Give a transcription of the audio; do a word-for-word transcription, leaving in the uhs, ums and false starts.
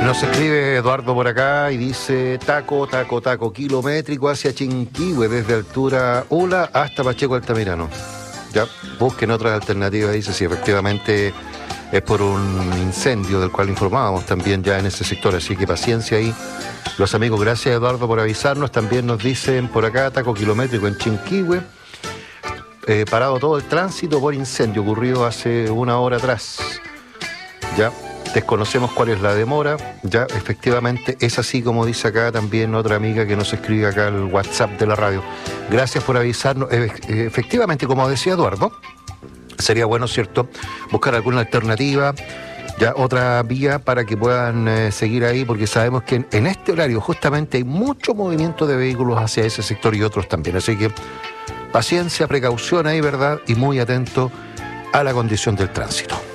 Nos escribe Eduardo por acá y dice: taco, taco, taco kilométrico hacia Chinquihue, desde altura Ula hasta Pacheco Altamirano. Ya, busquen otras alternativas, dice, si efectivamente es por un incendio del cual informábamos también ya en ese sector, así que paciencia ahí. Los amigos, gracias Eduardo por avisarnos. También nos dicen por acá: taco kilométrico en Chinquihue, eh, parado todo el tránsito por incendio ocurrido hace una hora atrás. Ya, desconocemos cuál es la demora. Ya, efectivamente es así como dice acá también otra amiga que nos escribe acá al WhatsApp de la radio. Gracias por avisarnos. E- efectivamente, como decía Eduardo, sería bueno, ¿cierto?, buscar alguna alternativa, ya otra vía para que puedan eh, seguir ahí, porque sabemos que en, en este horario justamente hay mucho movimiento de vehículos hacia ese sector y otros también. Así que paciencia, precaución ahí, ¿verdad? Y muy atento a la condición del tránsito.